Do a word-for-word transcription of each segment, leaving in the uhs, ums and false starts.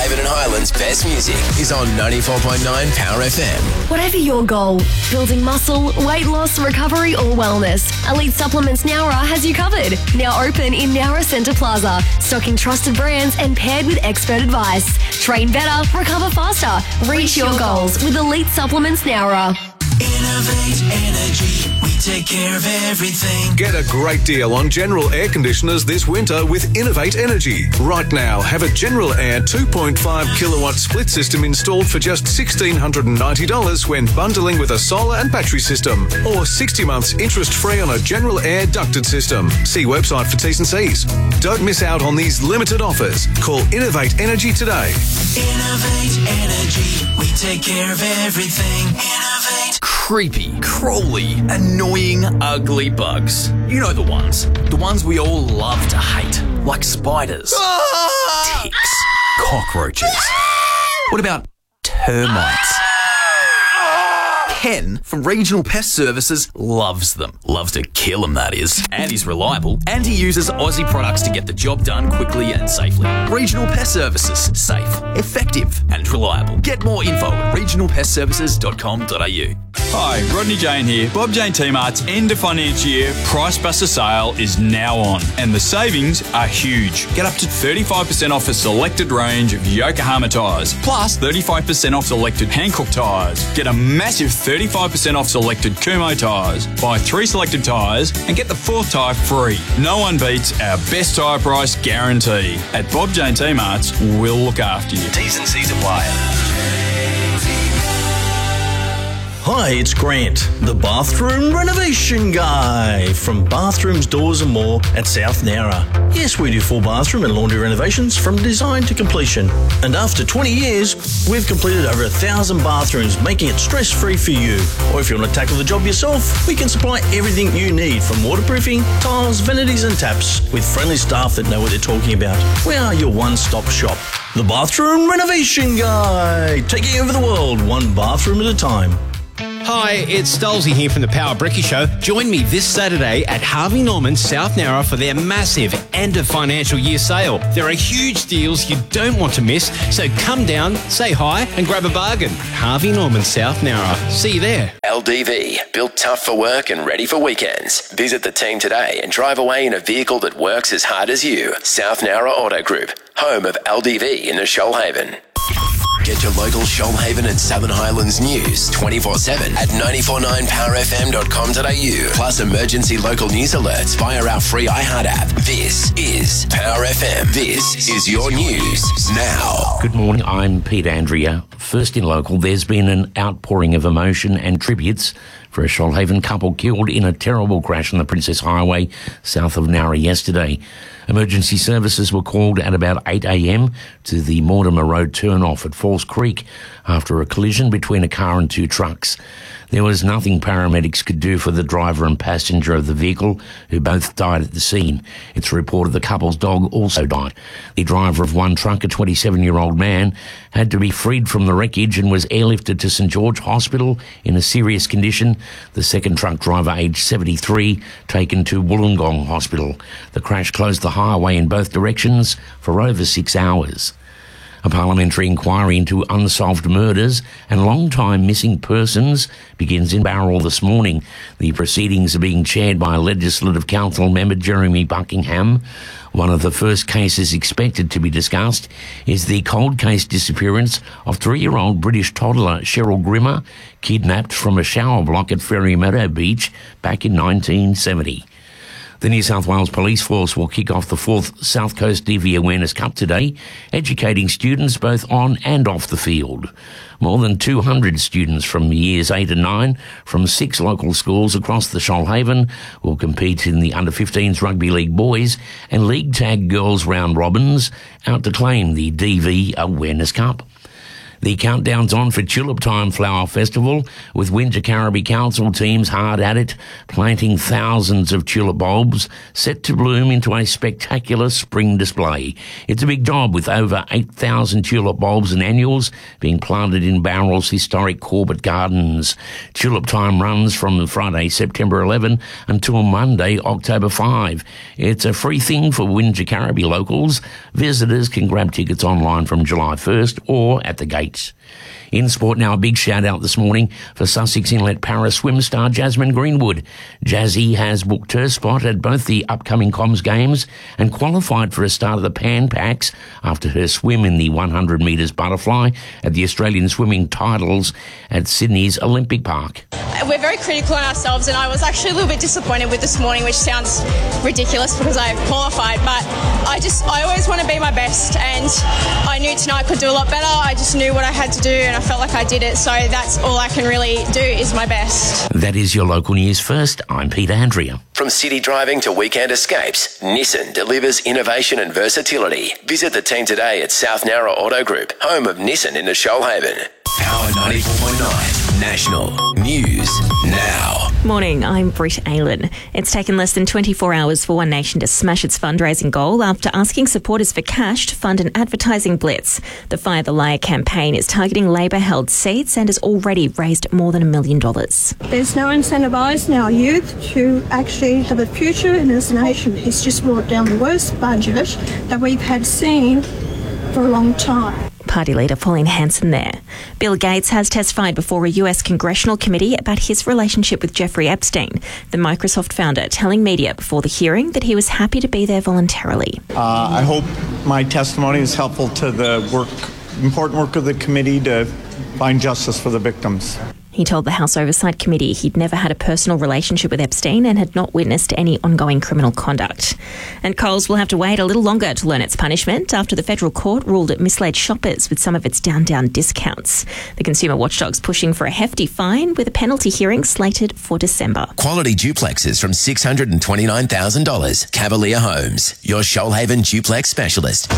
Shoalhaven and Highlands' best music is on ninety-four point nine Power F M. Whatever your goal, building muscle, weight loss, recovery or wellness, Elite Supplements Nowra has you covered. Now open in Nowra Centre Plaza, stocking trusted brands and paired with expert advice. Train better, recover faster, reach your goals with Elite Supplements Nowra. Innovate Energy, we take care of everything. Get a great deal on General Air Conditioners this winter with Innovate Energy. Right now, have a General Air two point five kilowatt split system installed for just one thousand six hundred ninety dollars when bundling with a solar and battery system, or sixty months interest-free on a General Air ducted system. See website for T's and C's. Don't miss out on these limited offers. Call Innovate Energy today. Innovate Energy, we take care of everything. Innovate. Creepy, crawly, annoying, ugly bugs. You know the ones. The ones we all love to hate. Like spiders, ticks, cockroaches. What about termites? Ken from Regional Pest Services loves them. Loves to kill them, that is. And he's reliable. And he uses Aussie products to get the job done quickly and safely. Regional Pest Services. Safe, effective and reliable. Get more info at regional pest services dot com dot a u. Hi, Rodney Jane here. Bob Jane T-Mart's end of financial year Price Buster sale is now on, and the savings are huge. Get up to thirty-five percent off a selected range of Yokohama tyres, plus thirty-five percent off selected Hankook tyres. Get a massive thirty-five percent off selected Kumho tyres. Buy three selected tyres and get the fourth tyre free. No one beats our best tyre price guarantee. At Bob Jane T-Mart's, we'll look after you. T's and C's apply. Hi, it's Grant, the bathroom renovation guy from Bathrooms, Doors and More at South Nowra. Yes, we do full bathroom and laundry renovations from design to completion. And after twenty years, we've completed over a thousand bathrooms, making it stress-free for you. Or if you want to tackle the job yourself, we can supply everything you need from waterproofing, tiles, vanities and taps with friendly staff that know what they're talking about. We are your one-stop shop. The bathroom renovation guy, taking over the world one bathroom at a time. Hi, it's Stolzy here from the Power Bricky Show. Join me this Saturday at Harvey Norman, South Nowra for their massive end of financial year sale. There are huge deals you don't want to miss, so come down, say hi and grab a bargain. Harvey Norman, South Nowra. See you there. L D V, built tough for work and ready for weekends. Visit the team today and drive away in a vehicle that works as hard as you. South Nowra Auto Group, home of L D V in the Shoalhaven. Get your local Shoalhaven and Southern Highlands news twenty-four seven at nine four nine power f m dot com dot a u. Plus emergency local news alerts via our free iHeart app. This is Power F M. This is your news now. Good morning, I'm Pete Andrea. First in local, there's been an outpouring of emotion and tributes for a Shoalhaven couple killed in a terrible crash on the Princess Highway south of Nowra yesterday. Emergency services were called at about eight a m to the Mortimer Road turn-off at Falls Creek after a collision between a car and two trucks. There was nothing paramedics could do for the driver and passenger of the vehicle, who both died at the scene. It's reported the couple's dog also died. The driver of one truck, a twenty-seven-year-old man, had to be freed from the wreckage and was airlifted to St George Hospital in a serious condition. The second truck driver, aged seventy-three, taken to Wollongong Hospital. The crash closed the highway in both directions for over six hours. A parliamentary inquiry into unsolved murders and long-time missing persons begins in Bowral this morning. The proceedings are being chaired by Legislative Council member Jeremy Buckingham. One of the first cases expected to be discussed is the cold case disappearance of three-year-old British toddler Cheryl Grimmer, kidnapped from a shower block at Ferry Meadow Beach back in nineteen seventy. The New South Wales Police Force will kick off the fourth South Coast D V Awareness Cup today, educating students both on and off the field. More than two hundred students from years eight and nine from six local schools across the Shoalhaven will compete in the under fifteens Rugby League Boys and League Tag Girls round robins, out to claim the D V Awareness Cup. The countdown's on for Tulip Time Flower Festival, with Windsor Carriby Council teams hard at it, planting thousands of tulip bulbs set to bloom into a spectacular spring display. It's a big job, with over eight thousand tulip bulbs and annuals being planted in Bowrell's historic Corbett Gardens. Tulip Time runs from Friday, September eleventh until Monday, October fifth. It's a free thing for Windsor Carriby locals. Visitors can grab tickets online from July first or at the gates. In sport now, a big shout out this morning for Sussex Inlet para swim star Jasmine Greenwood. Jazzy has booked her spot at both the upcoming Coms Games and qualified for a start of the Pan Pacs after her swim in the one hundred metres butterfly at the Australian Swimming Titles at Sydney's Olympic Park. We're very critical on ourselves, and I was actually a little bit disappointed with this morning, which sounds ridiculous because I've qualified, but I just, I always want to be my best, and I knew tonight I could do a lot better. I just knew what I had to do, and I felt like I did it, so that's all I can really do is my best. That is your local news first. I'm Peter Andrea. From city driving to weekend escapes, Nissan delivers innovation and versatility. Visit the team today at South Nowra Auto Group, home of Nissan in the Shoalhaven. Power ninety-four point nine National News Now. Morning, I'm Britt Aylan. It's taken less than twenty-four hours for One Nation to smash its fundraising goal after asking supporters for cash to fund an advertising blitz. The Fire the Liar campaign is targeting Labor-held seats and has already raised more than a million dollars. There's no incentivising our youth to actually have a future in this nation. It's just brought down the worst budget that we've had seen for a long time. Party leader Pauline Hanson there. Bill Gates has testified before a U S congressional committee about his relationship with Jeffrey Epstein, the Microsoft founder, telling media before the hearing that he was happy to be there voluntarily. Uh, I hope my testimony is helpful to the work, important work of the committee to find justice for the victims. He told the House Oversight Committee he'd never had a personal relationship with Epstein and had not witnessed any ongoing criminal conduct. And Coles will have to wait a little longer to learn its punishment after the federal court ruled it misled shoppers with some of its down-down discounts. The consumer watchdog's pushing for a hefty fine with a penalty hearing slated for December. Quality duplexes from six hundred twenty-nine thousand dollars. Cavalier Homes, your Shoalhaven duplex specialist.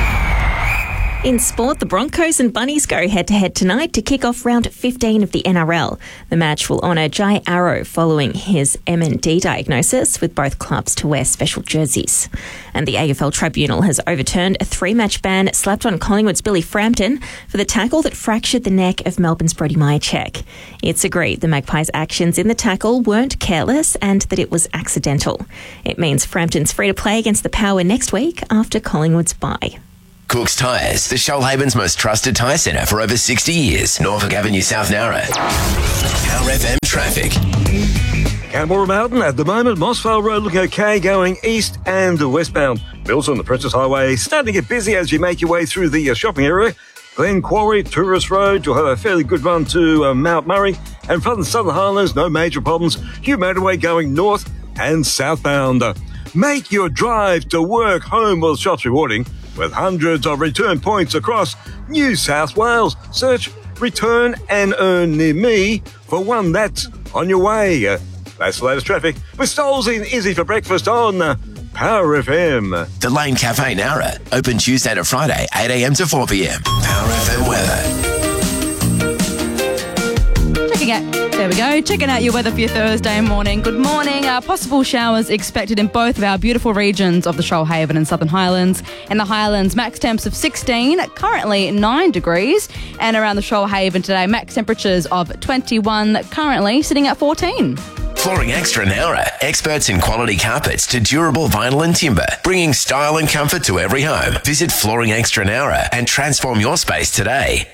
In sport, the Broncos and Bunnies go head-to-head tonight to kick off round fifteen of the N R L. The match will honour Jai Arrow following his M and D diagnosis, with both clubs to wear special jerseys. And the A F L Tribunal has overturned a three-match ban slapped on Collingwood's Billy Frampton for the tackle that fractured the neck of Melbourne's Brody Myercheck. It's agreed the Magpies' actions in the tackle weren't careless and that it was accidental. It means Frampton's free to play against the Power next week after Collingwood's bye. Cook's Tyres, the Shoalhaven's most trusted tyre centre for over sixty years. Norfolk Avenue, South Nowra. Power F M traffic. Canberra Mountain at the moment. Mossvale Road looking okay going east and westbound. Mills on the Princess Highway starting to get busy as you make your way through the uh, shopping area. Glen Quarry, Tourist Road, you'll have a fairly good run to uh, Mount Murray. And from the Southern Highlands, no major problems. Hugh Motorway going north and southbound. Uh, make your drive to work, home or shops rewarding with hundreds of return points across New South Wales. Search Return and Earn Near Me for one that's on your way. Uh, that's the latest traffic with Stoles in Izzy for breakfast on uh, Power F M. The Lane Cafe Nowra, open Tuesday to Friday, eight a.m. to four p.m. Power F M weather. Checking out, there we go, checking out your weather for your Thursday morning. Good morning. Uh, possible showers expected in both of our beautiful regions of the Shoalhaven and Southern Highlands. In the Highlands, max temps of sixteen, currently nine degrees. And around the Shoalhaven today, max temperatures of twenty-one, currently sitting at fourteen. Flooring Extra Nowra, experts in quality carpets to durable vinyl and timber, bringing style and comfort to every home. Visit Flooring Extra Nowra and transform your space today.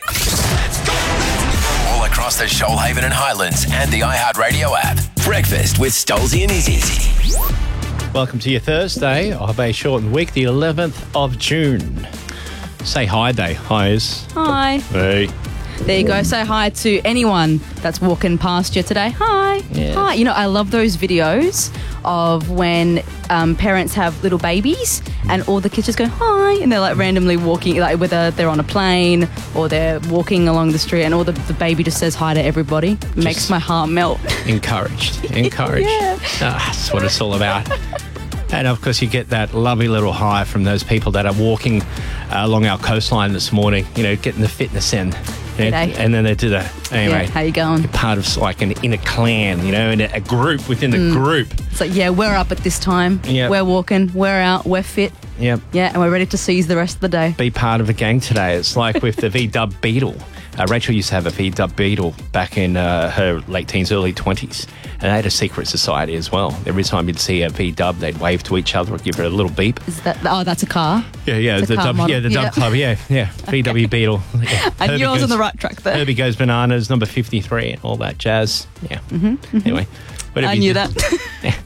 All across the Shoalhaven and Highlands and the iHeartRadio app. Breakfast with Stolzy and Izzy. Welcome to your Thursday of a shortened week, the eleventh of June. Say hi day. Hi, Iz. Hi. Hey. There you go. Say hi to anyone that's walking past you today. Hi. Yes. Hi. You know, I love those videos of when um, parents have little babies and all the kids just go, hi, and they're like randomly walking, like whether they're on a plane or they're walking along the street and all the, the baby just says hi to everybody. It just makes my heart melt. Encouraged. Encouraged. Yeah. Ah, that's what it's all about. And of course, you get that lovely little hi from those people that are walking along our coastline this morning, you know, getting the fitness in. You know, G'day. and then they did a, anyway. Yeah, how you going? You're part of like an inner clan, you know, and a, a group within the Mm. group. It's like, yeah, we're up at this time. Yep. We're walking. We're out. We're fit. Yep. Yeah, and we're ready to seize the rest of the day. Be part of a gang today. It's like with the V-Dub Beetle. Uh, Rachel used to have a V-Dub Beetle back in uh, her late teens, early twenties. And they had a secret society as well. Every time you'd see a V-Dub, they'd wave to each other or give her a little beep. Is that? Oh, that's a car. Yeah, yeah, It's a the car Dub, model. yeah, the Dub Yeah. Club, yeah, yeah. V W Beetle. Yeah. And Herbie yours on goes- the right track there. Herbie Goes Bananas, number fifty-three, and all that jazz. Yeah. Mm-hmm, Anyway. whatever I you knew do- that.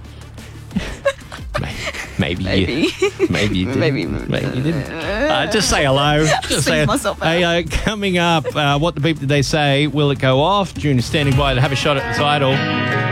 Maybe, Maybe. you, maybe you did. Maybe. maybe you didn't. Uh, just say hello. Just Sing say myself out. Hey, uh, coming up, uh, what the beep did they say? Will it go off? June is standing by to have a shot at the title.